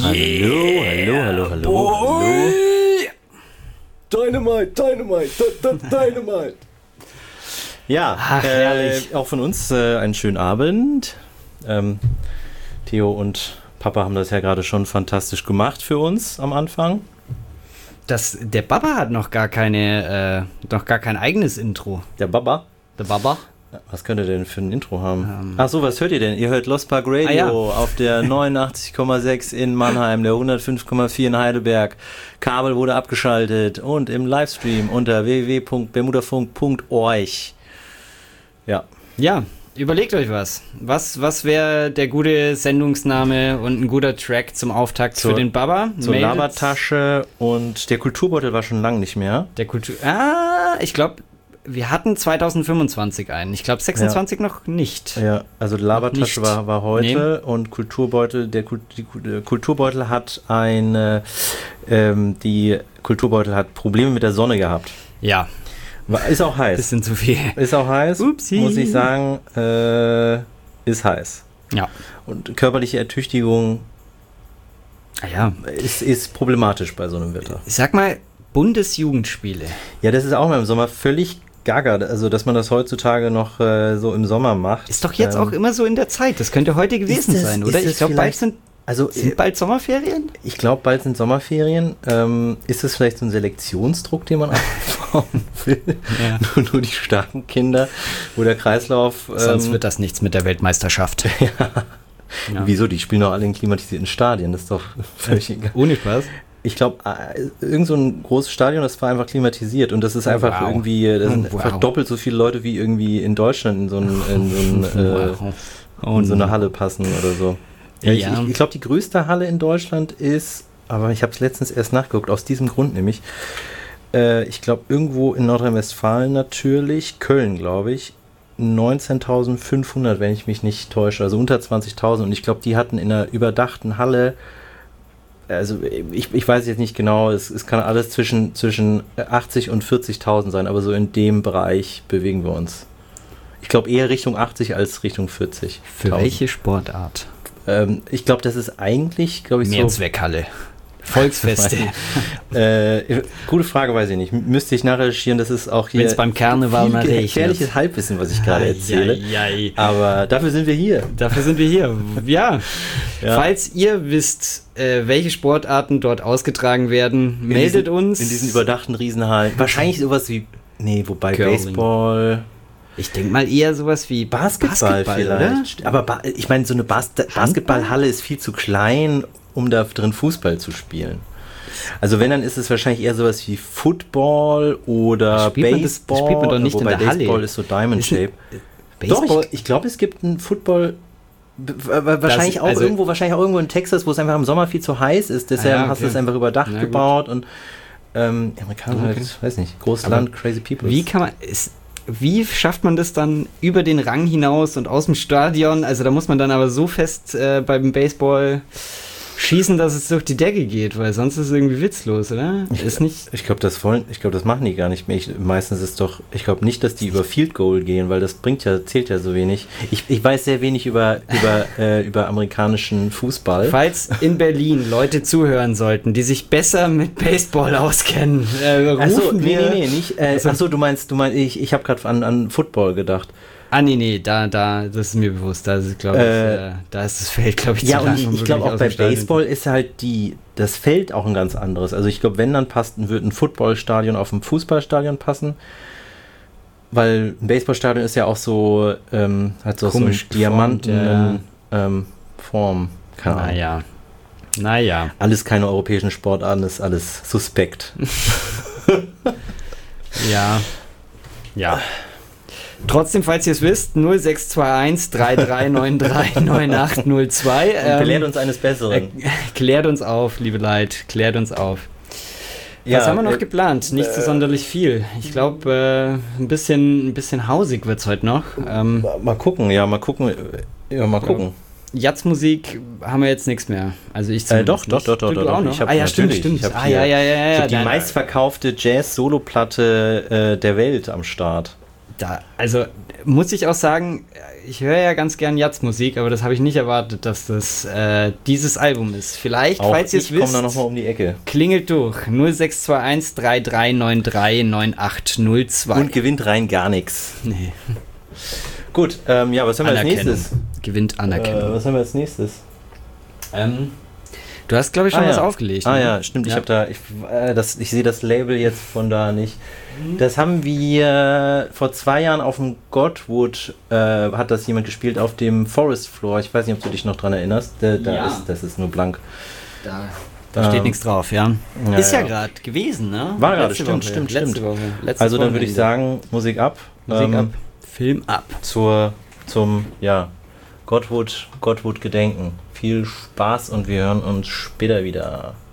Hallo. Dynamite. Ja, herrlich. Auch von uns einen schönen Abend. Theo und Papa haben das ja gerade schon fantastisch gemacht für uns am Anfang. Der Baba hat noch gar kein eigenes Intro. Der Baba? Der Baba? Was könnt ihr denn für ein Intro haben? Ach so, was hört ihr denn? Ihr hört Lost Park Radio auf der 89,6 in Mannheim, der 105,4 in Heidelberg. Kabel wurde abgeschaltet und im Livestream unter www.bermudafunk.org. Ja, überlegt euch was. Was wäre der gute Sendungsname und ein guter Track zum Auftakt für den Baba? Zur Labertasche, und der Kulturbeutel war schon lange nicht mehr. Ich glaube, wir hatten 2025 einen. Ich glaube 26 noch nicht. Ja, also die Labertasche war heute und Kulturbeutel, Kulturbeutel hat die Kulturbeutel hat Probleme mit der Sonne gehabt. Ja. Ist auch heiß. Bisschen zu viel. Ist auch heiß, Upsi. Muss ich sagen, ist heiß. Ja. Und körperliche Ertüchtigung ist problematisch bei so einem Wetter. Ich sag mal, Bundesjugendspiele. Ja, das ist auch mal im Sommer völlig gaga, also dass man das heutzutage noch so im Sommer macht. Ist doch jetzt auch immer so in der Zeit. Das könnte heute gewesen sein, oder? Ich glaube, bald sind bald Sommerferien? Ich glaube, bald sind Sommerferien. Ist das vielleicht so ein Selektionsdruck, den man abbauen will? Ja. Nur die starken Kinder, wo der Kreislauf... Sonst wird das nichts mit der Weltmeisterschaft. Ja. Wieso? Die spielen doch alle in klimatisierten Stadien. Das ist doch völlig egal. Ohne Spaß. Ich glaube, irgend so ein großes Stadion, das war einfach klimatisiert, und das ist einfach irgendwie, da sind einfach doppelt so viele Leute wie irgendwie in Deutschland in so eine Halle passen oder so. Ja, ich glaube, die größte Halle in Deutschland ist, aber ich habe es letztens erst nachgeguckt, aus diesem Grund nämlich, ich glaube irgendwo in Nordrhein-Westfalen natürlich, Köln glaube ich, 19.500, wenn ich mich nicht täusche, also unter 20.000, und ich glaube, die hatten in einer überdachten Halle, also ich weiß jetzt nicht genau, es kann alles zwischen 80 und 40.000 sein, aber so in dem Bereich bewegen wir uns. Ich glaube eher Richtung 80 als Richtung 40. Für welche Sportart? Ich glaube, das ist eigentlich, Mehrzweckhalle. Volksfeste. Gute Frage, weiß ich nicht. Müsste ich nachrecherchieren, das ist auch hier... Wenn es beim Karneval mal regnet. Gefährliches Halbwissen, was ich gerade erzähle. Aber dafür sind wir hier. Ja. Falls ihr wisst, welche Sportarten dort ausgetragen werden, meldet uns. In diesen überdachten Riesenhallen. Wahrscheinlich sowas wie... wobei Curling. Baseball... Ich denke mal eher sowas wie Basketball vielleicht. Oder? Aber ich meine, so eine Basketballhalle ist viel zu klein, um da drin Fußball zu spielen. Also wenn, dann ist es wahrscheinlich eher sowas wie Football oder Baseball. Das spielt man doch nicht in der Halle. Baseball ist so Diamond Shape. Doch, ich glaube, es gibt einen Football... Wahrscheinlich auch irgendwo in Texas, wo es einfach im Sommer viel zu heiß ist. Deshalb hast du es einfach überdacht gebaut. Und Amerikaner halt, weiß nicht, großes Land, crazy people. Wie schafft man das dann über den Rang hinaus und aus dem Stadion? Also da muss man dann aber so fest beim Baseball schießen, dass es durch die Decke geht, weil sonst ist es irgendwie witzlos, oder? Ich glaube, das machen die gar nicht mehr. Meistens ist doch, ich glaube nicht, dass die über Field Goal gehen, weil das zählt ja so wenig. Ich weiß sehr wenig über amerikanischen Fußball. Falls in Berlin Leute zuhören sollten, die sich besser mit Baseball auskennen, rufen wir... nicht. Achso, du meinst, ich habe gerade an Football gedacht. Nee, das ist mir bewusst. Da ist das Feld, glaube ich, zu lang. Ja, und ich glaube auch bei Baseball ist halt das Feld auch ein ganz anderes. Also ich glaube, wenn dann würde ein Footballstadion auf ein Fußballstadion passen, weil ein Baseballstadion ist ja auch so, hat so eine Diamanten Form. Keine Ahnung. Naja. Alles keine europäischen Sportarten, ist alles suspekt. Ja. Trotzdem, falls ihr es wisst, 0621 3393 9802. Klärt uns eines Besseren. Klärt uns auf, liebe Leute, klärt uns auf. Was haben wir noch geplant? Nicht so sonderlich viel. Ich glaube, ein bisschen hausig wird es heute noch. Mal gucken. Jazzmusik haben wir jetzt nichts mehr. Also ich Doch. Du auch noch? Stimmt. Ich habe die meistverkaufte Jazz-Solo-Platte der Welt am Start. Also muss ich auch sagen, ich höre ja ganz gern Jazzmusik, aber das habe ich nicht erwartet, dass das dieses Album ist. Vielleicht, auch falls ihr es wisst, komme da nochmal um die Ecke. Klingelt durch 0621 3393 9802. Und gewinnt rein gar nichts. Nee. Gut, was haben wir als nächstes? Gewinnt Anerkennung. Was haben wir als nächstes? Du hast, glaube ich, schon was aufgelegt. Ne? Ja, stimmt. Ja. Ich sehe das Label jetzt von da nicht. Das haben wir vor 2 Jahren auf dem Godwood, hat das jemand gespielt, auf dem Forest Floor. Ich weiß nicht, ob du dich noch dran erinnerst. Das ist nur blank. Da steht nichts drauf, ja. Ist ja gerade gewesen, ne? War gerade, stimmt. Letzte Woche. Also dann würde ich sagen, Musik ab. Film ab. Zum Godwood gedenken. Viel Spaß und wir hören uns später wieder.